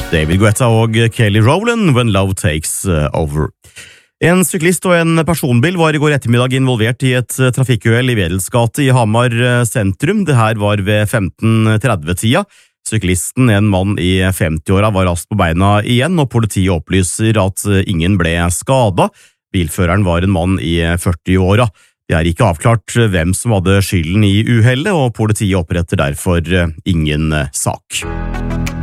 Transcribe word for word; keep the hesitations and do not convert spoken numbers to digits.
David Guetta og Kelly Rowland, When Love Takes Over. En syklist og en personbil var i går ettermiddag involvert i et trafikkuhell i Wedelsgate i Hamar sentrum. Det her var ved femten tretti-tida. Syklisten, en mann i femti-åra, var raskt på beina igjen, og politiet opplyser at ingen ble skadet. Bilføreren var en mann i førti-åra. Det er ikke avklart hvem som hadde skylden i uhellet, og politiet oppretter derfor ingen sak.